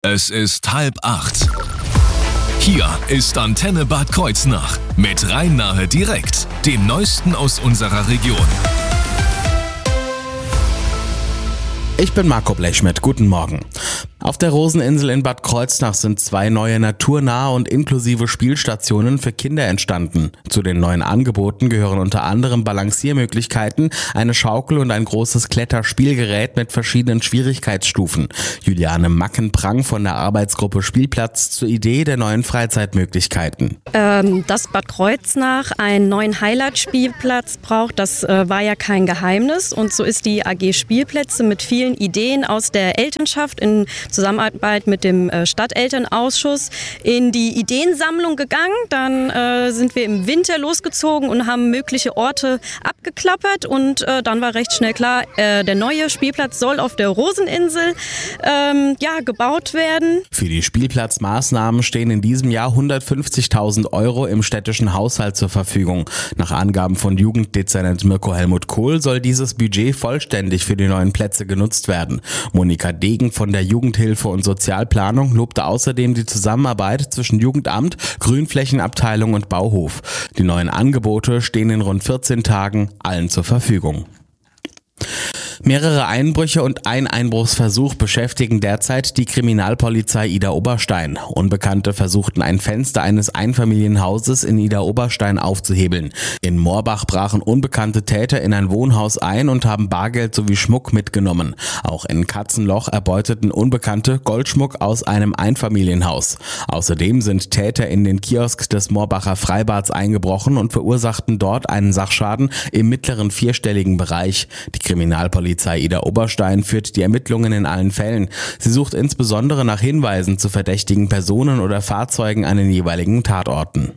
Es ist 7:30. Hier ist Antenne Bad Kreuznach mit Rhein-Nahe direkt, dem Neuesten aus unserer Region. Ich bin Marco Blechschmidt, guten Morgen. Auf der Roseninsel in Bad Kreuznach sind 2 neue naturnahe und inklusive Spielstationen für Kinder entstanden. Zu den neuen Angeboten gehören unter anderem Balanciermöglichkeiten, eine Schaukel und ein großes Kletterspielgerät mit verschiedenen Schwierigkeitsstufen. Juliane Mackenprang von der Arbeitsgruppe Spielplatz zur Idee der neuen Freizeitmöglichkeiten. Dass Bad Kreuznach einen neuen Highlight-Spielplatz braucht, das war ja kein Geheimnis. Und so ist die AG Spielplätze mit vielen Ideen aus der Elternschaft in Zusammenarbeit mit dem Stadtelternausschuss in die Ideensammlung gegangen. Dann sind wir im Winter losgezogen und haben mögliche Orte abgeklappert und dann war recht schnell klar, der neue Spielplatz soll auf der Roseninsel gebaut werden. Für die Spielplatzmaßnahmen stehen in diesem Jahr 150.000 Euro im städtischen Haushalt zur Verfügung. Nach Angaben von Jugenddezernent Mirko Helmut Kohl soll dieses Budget vollständig für die neuen Plätze genutzt werden. Monika Degen von der Jugendhilfe und Sozialplanung lobte außerdem die Zusammenarbeit zwischen Jugendamt, Grünflächenabteilung und Bauhof. Die neuen Angebote stehen in rund 14 Tagen allen zur Verfügung. Mehrere Einbrüche und ein Einbruchsversuch beschäftigen derzeit die Kriminalpolizei Idar-Oberstein. Unbekannte versuchten ein Fenster eines Einfamilienhauses in Idar-Oberstein aufzuhebeln. In Moorbach brachen unbekannte Täter in ein Wohnhaus ein und haben Bargeld sowie Schmuck mitgenommen. Auch in Katzenloch erbeuteten Unbekannte Goldschmuck aus einem Einfamilienhaus. Außerdem sind Täter in den Kiosk des Moorbacher Freibads eingebrochen und verursachten dort einen Sachschaden im mittleren 4-stelligen Bereich. Die Kriminalpolizei Idar-Oberstein führt die Ermittlungen in allen Fällen. Sie sucht insbesondere nach Hinweisen zu verdächtigen Personen oder Fahrzeugen an den jeweiligen Tatorten.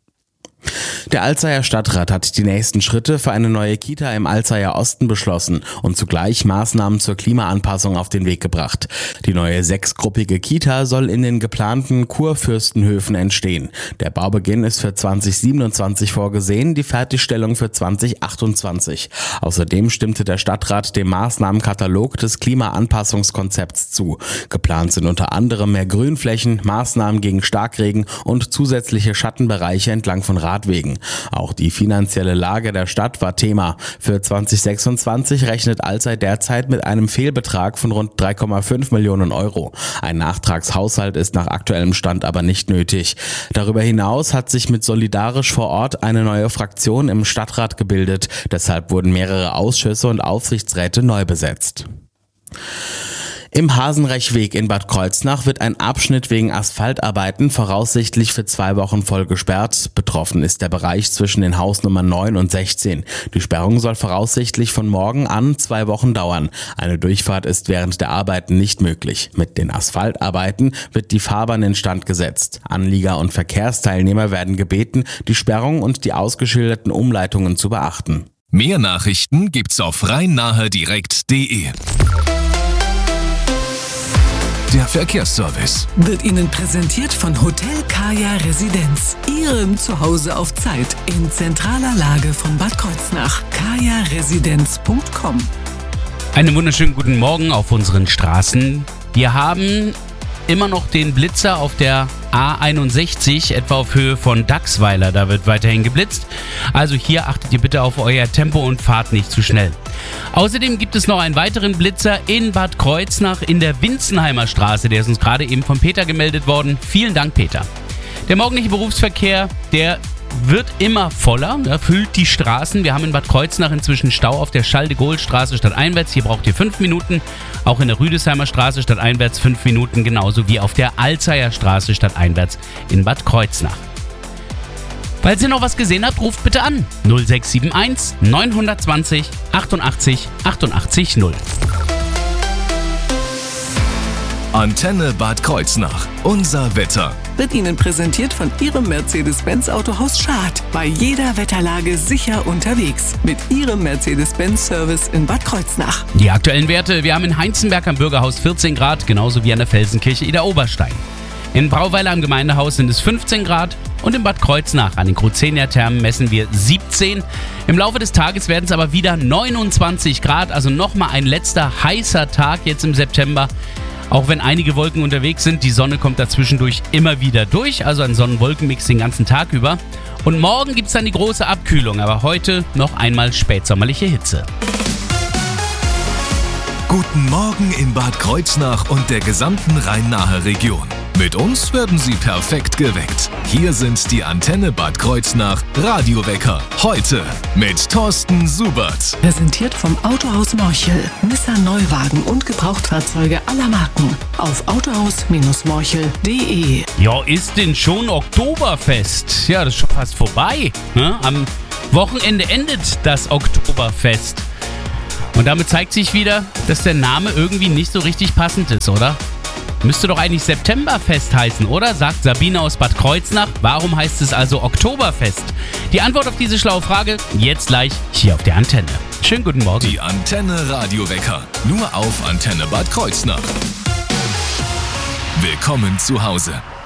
Der Alzeyer Stadtrat hat die nächsten Schritte für eine neue Kita im Alzeyer Osten beschlossen und zugleich Maßnahmen zur Klimaanpassung auf den Weg gebracht. Die neue 6-gruppige Kita soll in den geplanten Kurfürstenhöfen entstehen. Der Baubeginn ist für 2027 vorgesehen, die Fertigstellung für 2028. Außerdem stimmte der Stadtrat dem Maßnahmenkatalog des Klimaanpassungskonzepts zu. Geplant sind unter anderem mehr Grünflächen, Maßnahmen gegen Starkregen und zusätzliche Schattenbereiche entlang von Radwegen. Auch die finanzielle Lage der Stadt war Thema. Für 2026 rechnet Alzey derzeit mit einem Fehlbetrag von rund 3,5 Millionen Euro. Ein Nachtragshaushalt ist nach aktuellem Stand aber nicht nötig. Darüber hinaus hat sich mit Solidarisch vor Ort eine neue Fraktion im Stadtrat gebildet. Deshalb wurden mehrere Ausschüsse und Aufsichtsräte neu besetzt. Im Hasenrechweg in Bad Kreuznach wird ein Abschnitt wegen Asphaltarbeiten voraussichtlich für 2 Wochen voll gesperrt. Betroffen ist der Bereich zwischen den Hausnummern 9 und 16. Die Sperrung soll voraussichtlich von morgen an 2 Wochen dauern. Eine Durchfahrt ist während der Arbeiten nicht möglich. Mit den Asphaltarbeiten wird die Fahrbahn instand gesetzt. Anlieger und Verkehrsteilnehmer werden gebeten, die Sperrung und die ausgeschilderten Umleitungen zu beachten. Mehr Nachrichten gibt's auf rhein-nahe-direkt.de. Der Verkehrsservice wird Ihnen präsentiert von Hotel Kaya Residenz. Ihrem Zuhause auf Zeit in zentraler Lage von Bad Kreuznach. kajaresidenz.com. Einen wunderschönen guten Morgen auf unseren Straßen. Wir haben immer noch den Blitzer auf der A61, etwa auf Höhe von Dachsweiler. Da wird weiterhin geblitzt. Also hier achtet ihr bitte auf euer Tempo und fahrt nicht zu schnell. Außerdem gibt es noch einen weiteren Blitzer in Bad Kreuznach in der Winzenheimer Straße. Der ist uns gerade eben von Peter gemeldet worden. Vielen Dank, Peter. Der morgendliche Berufsverkehr, der wird immer voller, füllt die Straßen. Wir haben in Bad Kreuznach inzwischen Stau auf der Charles-de-Gaulle-Straße stadteinwärts. Hier braucht ihr 5 Minuten. Auch in der Rüdesheimer Straße stadteinwärts 5 Minuten. Genauso wie auf der Alzeyer Straße stadteinwärts in Bad Kreuznach. Falls ihr noch was gesehen habt, ruft bitte an. 0671 920 88 88 0. Antenne Bad Kreuznach. Unser Wetter. Wird Ihnen präsentiert von Ihrem Mercedes-Benz Autohaus Schad. Bei jeder Wetterlage sicher unterwegs. Mit Ihrem Mercedes-Benz-Service in Bad Kreuznach. Die aktuellen Werte. Wir haben in Heinzenberg am Bürgerhaus 14 Grad, genauso wie an der Felsenkirche Idar-Oberstein. In Brauweiler am Gemeindehaus sind es 15 Grad und in Bad Kreuznach an den Cruzenia-Thermen messen wir 17. Im Laufe des Tages werden es aber wieder 29 Grad, also nochmal ein letzter heißer Tag jetzt im September. Auch wenn einige Wolken unterwegs sind, die Sonne kommt dazwischendurch immer wieder durch, also ein Sonnen-Wolken-Mix den ganzen Tag über. Und morgen gibt es dann die große Abkühlung, aber heute noch einmal spätsommerliche Hitze. Guten Morgen in Bad Kreuznach und der gesamten Rhein-Nahe Region. Mit uns werden Sie perfekt geweckt. Hier sind die Antenne Bad Kreuznach Radiowecker. Heute mit Thorsten Subert. Präsentiert vom Autohaus Morchel. Nissan Neuwagen und Gebrauchtfahrzeuge aller Marken. Auf autohaus-morchel.de. Ja, ist denn schon Oktoberfest? Ja, das ist schon fast vorbei. Ne? Am Wochenende endet das Oktoberfest. Und damit zeigt sich wieder, dass der Name irgendwie nicht so richtig passend ist, oder? Müsste doch eigentlich Septemberfest heißen, oder? Sagt Sabine aus Bad Kreuznach. Warum heißt es also Oktoberfest? Die Antwort auf diese schlaue Frage jetzt gleich hier auf der Antenne. Schönen guten Morgen. Die Antenne Radiowecker. Nur auf Antenne Bad Kreuznach. Willkommen zu Hause.